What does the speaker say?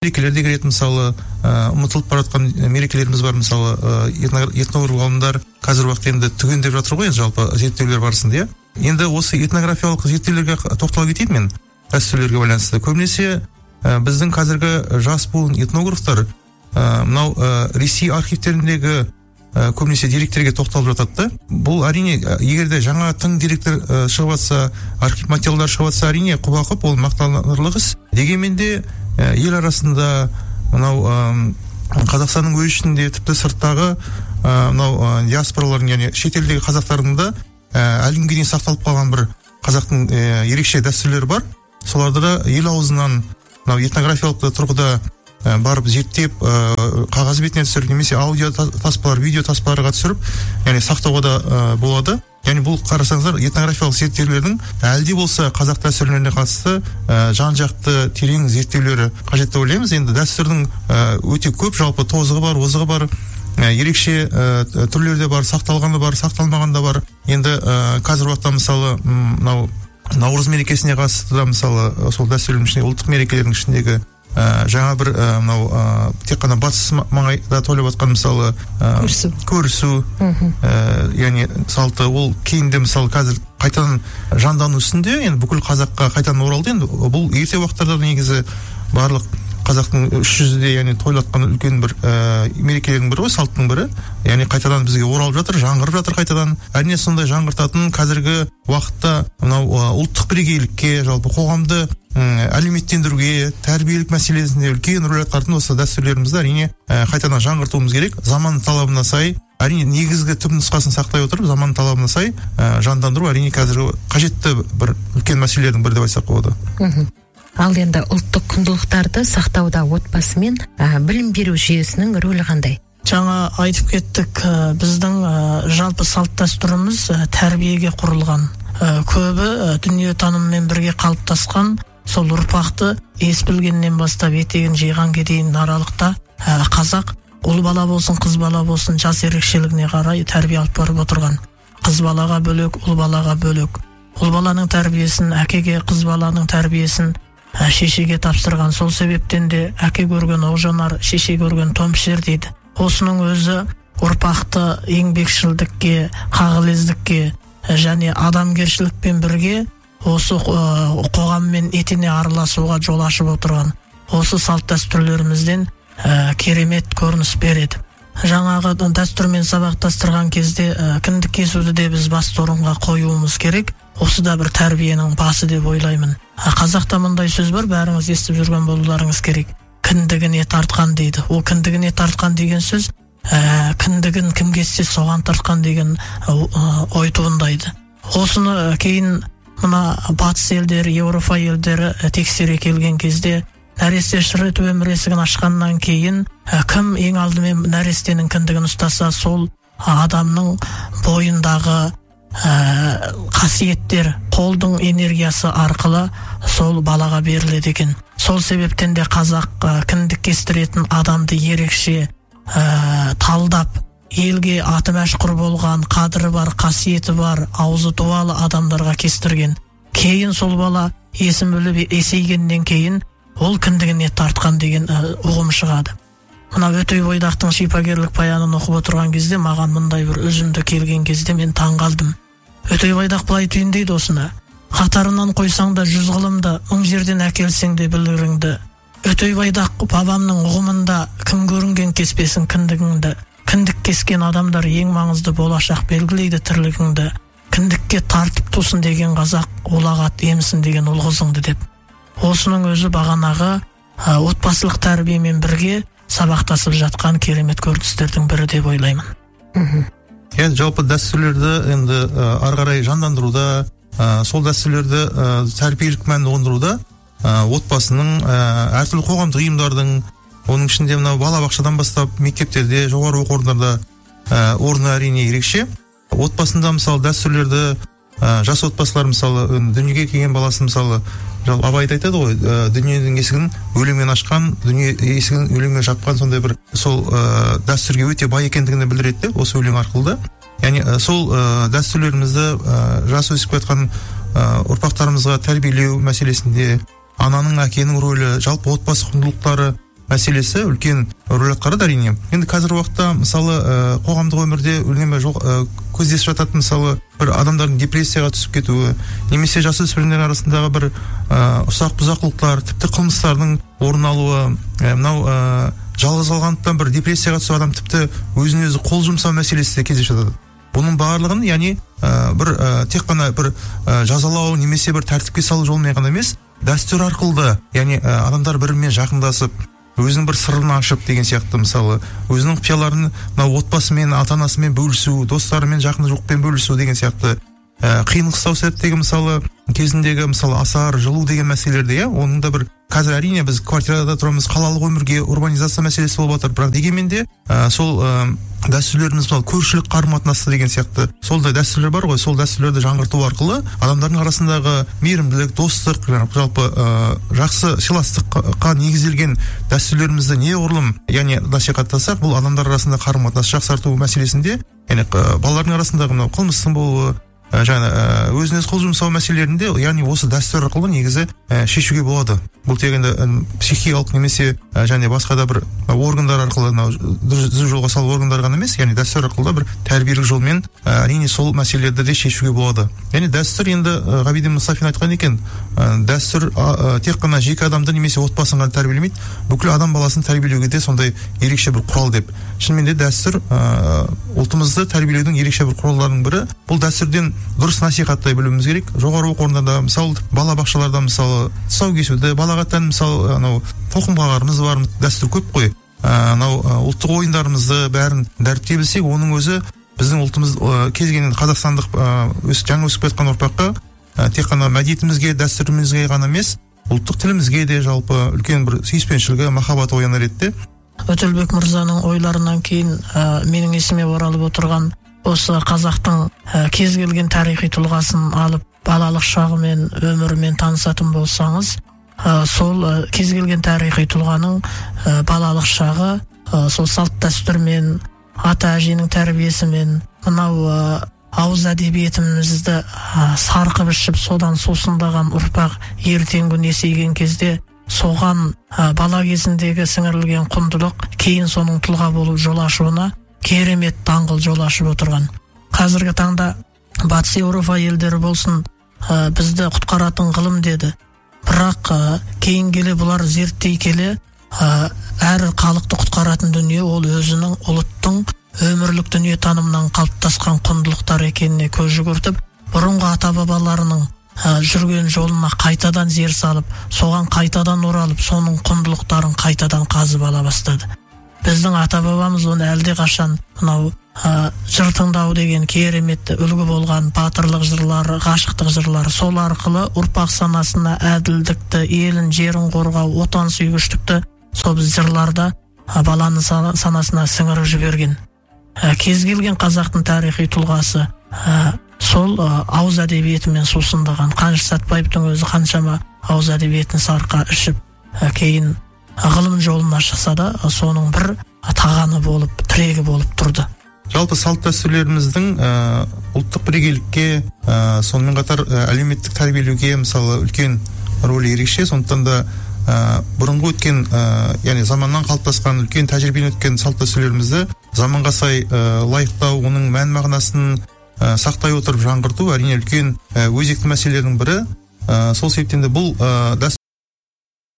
мерекелерде кіреді, мысалы ұмытылып бара жатқан мерекелеріміз бар, мысалы этнограф ғалымдар қазір уақытта енді түгендеп жатыр ғой, жалпы зерттеулер барысында. Енді осы этнографиялық зерттеулерге тоқталып кетейін мен, дәстүрлерге байланысты. Көбінесе біздің қазіргі жас буын этнографтар мынау Ресей архивтеріндегі көбінесе деректерге тоқталып жатады. Бұл әрине, егер де жаңа тың деректер шығып жатса, архив материалдар шығып жатса, әрине құба-құп, ол мақтанарлық іс. Дегенмен де ел арасында мынау Қазақстанның өз ішінде, тіпті сырттағы мынау диаспоралардың, яғни шетелдегі қазақтардың да әлі күнге дейін сақталып қалған бір қазақтың ерекше дәстүрлері бар. Соларды да ел аузынан мынау этнографиялық тұрғыда барып зерттеп, қағаз бетіне түсіріп, немесе аудио таспалар, видео таспаларға түсіріп, яғни сақтауға да болады. Яғни бұл қарасаңыздар, этнографиялық зерттеулердің әлде болса қазақ дәстүрлеріне қатысты жан-жақты терең зерттеулері қажет деп ойлаймыз. Енді дәстүрдің өте көп, жалпы тозығы бар, озығы бар, ерекше түрлерде бар, сақталғаны бар, сақталмағанда бар. Енді қазір уақытта мысалы мынау Наурыз мерекесіне қатысты да, мысалы сол дәстүрлердің ішінде, ұлттық мерекелердің ішіндегі жаңа бір мынау тек қана батыс маңайда тойлап жатқан мысалы көрісу, яғни салты, ол кейінде мысалы қазір қайтадан жандану үстінде, енді бүкіл қазаққа қайтадан оралды. Енді бұл ерте уақыттарда негізі барлық қазақтың 300-де, яғни тойлатқан үлкен бір мерекелердің бірі ғой, салттың бірі. Яғни қайтадан бізге оралып жатыр, жаңғырып жатыр қайтадан. Әрине сондай жаңғыртатын қазіргі уақытта мынау ұлттық бірегейлікке, жалпы қоғамды әлеуметтендіруге, тәрбиелік мәселесінде үлкен рөл атқаратын осы дәстүрлерімізді әрине қайтадан жаңғыртуымыз керек. Заман талабына сай, әрине негізгі түп нұсқасын сақтай отырып, заман талабына сай жандандыру әрине қазіргі қажетті бір үлкен мәселелердің бірі деп айтсақ болады. Ал енді ұлттық құндылықтарды сақтауда отбасы мен білім беру жүйесінің рөлі қандай? Жаңа айтып кеттік, біздің жалпы салт дәстүріміз тәрбиеге құрылған. Көбі дүниетаныммен бірге қалыптасқан, сол ұрпақты ес білгеннен бастап етегін жиғанға дейін аралықта қазақ ұл бала болсын, қыз бала болсын, жас ерекшелігіне қарай тәрбие алып барып отырған. Қыз балаға бөлек, ұл балаға бөлек. Ұл баланың тәрбиесін әкеге, қыз баланың тәрбиесін шешеге тапсырған. Сол себептен де әке көрген оғжанар, шеше көрген томпішер дейді. Осының өзі ұрпақты еңбекшілдікке, қағылездікке және адамгершілікпен бірге осы қоғаммен етене араласуға жол ашып отырған. Осы салт дәстүрлерімізден керемет көрініс береді. Жаңағы дәстүрмен сабақтастырған кезде кіндік кесуді де біз басты орынға қоюымыз керек. Осы да бір тәрбиенің басы деп ойлаймын. Қазақта мындай сөз бар, бәріңіз естіп жүрген болуларыңыз керек. Кіндігіне тартқан дейді. Ол кіндігіне тартқан деген сөз, кіндігін кім кессе соған тартқан деген ой туындайды. Осыны кейін мына батыс елдері, Еуропа елдері тексере келген кезде, нәресте шіріту өмір есігін ашқаннан кейін кім ең алдымен нәрестенің кіндігін ұстаса, сол адамның бойындағы қасиеттер қолдың энергиясы арқылы сол балаға беріледі екен. Сол себептен де қазақ кіндік кестіретін адамды ерекше талдап, елге аты мәшһүр болған, қадірі бар, қасиеті бар, аузы дуалы адамдарға кестірген. Кейін сол бала есін біліп есейгеннен кейін ол кіндігіне тартқан деген ұғым шығады. Мына Өтей Бойдақтың шипагерлік баянын оқып отырған кезде маған мындай бір үзінді келген кезде мен таңғалдым. Өтей Бойдақ былай түйіндейді осыны: қатарынан қойсаң да 100 ғылымды, 1000 жерден әкелсең де білгіріңді. Өтей Бойдақ бабамның ұғымында кім көрінген кеспесін кіндігіңді. Кіндік кескен адамдар ең маңызды болашақ белгілейді тірлігіңді. Кіндікке тартып тусын деген қазақ, олағат емсін деген ұл қызыңды деп. Осының өзі бағанағы отбасылық тәрбиемен бірге сабақтасып жатқан керемет көріністердің бірі деп ойлаймын. Енді жалпы дәстүрлерді енді ары қарай жандандыруда, сол дәстүрлерді тәрбиелік мәнді ұғындыруда отбасының, әртүрлі қоғамдық ұйымдардың, оның ішінде мынау балабақшадан бастап мектептерде, жоғары оқу орындарда орны әрине ерекше. Отбасында мысалы дәстүрлерді, жас отбасылар мысалы дүниеге келген баласын мысалы Абай айтады ғой, дүниенің есігін өлеңмен ашқан, дүние есігін өлеңмен жапқан, сондай бір сол дәстүрге өте бай екендігін білдіреді осы өлең арқылы. Яғни сол дәстүрлерімізді жас өсіп кеткен ұрпақтарымызға тәрбиелеу мәселесінде ананың, әкенің рөлі, жалпы отбасы құндылықтары, мәселесі үлкен рөл атқарады әрине. Енді қазіргі уақытта мысалы қоғамдық өмірде үнемі көздесіп жататын мысалы бір адамдардың депрессияға түсіп кетуі, немесе жасөспірімдер арасындағы бір ұсақ бұзақылықтар, тіпті қылмыстардың орын алуы, мынау жалғыз қалғандықтан бір депрессияға түсіп адам тіпті өзіне өзі қол жұмсау мәселесі де кездесіп жатады. Бұның барлығын, яғни тек қана бір жазалау немесе бір тәртіпке салу жолымен ғана емес, дәстүр арқылы да, яғни адамдар бірімен жақындасып, өзінің бір сырын ашып деген сияқты, мысалы өзінің құпияларын отбасымен, ата-анасымен бөлісу, достарымен, жақындықпен бөлісу деген сияқты қиын-қыстау сәттегі мысалы кезіндегі мысалы асар, жылу деген мәселелерде, оның да бір қазір әрине біз квартирада тұрамыз, қалалық өмірге урбанизация мәселесі болып жатыр, бірақ дегенмен де сол дәстүрлеріміз, мысалы көршілік қарым-қатынасы деген сияқты сол да дәстүрлер бар ғой, сол дәстүрлерді жаңғырту арқылы адамдардың арасындағы мейірімділік, достық, жалпы жақсы сыйластыққа негізделген дәстүрлерімізді неғұрлым яғни насихаттасақ, бұл адамдар арасында қарым-қатынас жақсарту мәселесінде, яғни балалардың арасындағы мынау қылмыстың болуы, жаңа өзіне қол жұмсау мәселелерінде, яғни осы дәстүр арқылы негізі шешуге болады. Бұл тек енді психикалық немесе және басқа да бір органдар арқылы, түзу жолға салу органдар ғана емес, яғни дәстүр арқылы бір тәрбиелік жолмен әрине сол мәселелерді де шешуге болады. Яғни дәстүр, енді Ғабиден Мұстафин айтқан екен, дәстүр тек қана жеке адамды немесе отбасын ғана тәрбиелемейді, бүкіл адам баласын тәрбиелеуге де сондай ерекше бір құрал деп. Шынымен де дәстүр ұлтымызды тәрбиелеудің ерекше бір құралдарының бірі. Бұл дәстүрден дұрыс насихаттай білуіміз керек. Жоғары оқу орындарда, мысалы балабақшаларда, мысалы тұсаукесерде, балағаттан мысалы тоқымқағарымыз бар, дәстүр көп қой. Ұлттық ойындарымызды бәрін дәріптей білсек, оның өзі біздің ұлтымыз кез келген қазақстандық жаңа өсіп жатқан ұрпаққа тек қана мәдениетімізге, дәстүрімізге ғана емес, ұлттық тілімізге де жалпы үлкен бір сүйіспеншілігі, махаббат оянар еді. Өтелбек мырзаның ойларынан кейін менің есіме оралып отырған осы қазақтың кез келген тарихи тұлғасын алып балалық шағы мен өмірімен танысатын болсаңыз, сол кез келген тарихи тұлғаның балалық шағы сол салт дәстүрмен, ата әженің тәрбиесімен, мынау ауыз әдебиетімізді сарқып ішіп содан сусындаған ұрпақ ертеңгі күн есейген кезде соған бала кезіндегі сіңірілген құндылық кейін соның тұлға болып жол ашуына керемет даңғыл жол ашып отырған. Қазіргі таңда батыс Еуропа елдері болсын бізді құтқаратын ғылым деді, бірақ кейін келе бұлар зерттей келе әр халықты құтқаратын дүние ол өзінің ұлттың өмірлік дүние танымынан қалыптасқан құндылықтар екеніне көз жүгіртіп, бұрынғы ата бабаларының жүрген жолына қайтадан зер салып, соған қайтадан оралып, соның құндылықтарын қайтадан қазып ала бастады. Біздің ата бабамыз оны әлде қашан мынау жыр тыңдау деген кереметті үлгі болған батырлық жырлары, ғашықтық жырлары, сол арқылы ұрпақ санасына әділдікті, елін, жерін қорғау, отан сүйгіштікті сол біз жырларда баланың санасына сіңіріп жіберген. Кез келген қазақтың тарихи тұлғасы сол ауыз әдебиетімен сусындаған. Қаныш Сәтбаевтың өзі қаншама ауыз әдебиетін сарқа ішіп кейін ғылым жолына шықса да соның бір тағаны болып, тірегі болып тұрды. Жалпы салт дәстүрлеріміздің ұлттық бірегейлікке, сонымен қатар әлеуметтік тәрбиелеуге мысалы үлкен рөлі ерекше. Сондықтан да бұрынғы өткен, яғни заманнан қалыптасқан үлкен тәжірибеден өткен салт дәстүрлерімізді заманға сай лайықтау, оның мән мағынасын сақтай отырып жаңғырту әрине үлкен өзекті мәселелердің бірі. Сол себептен де бұл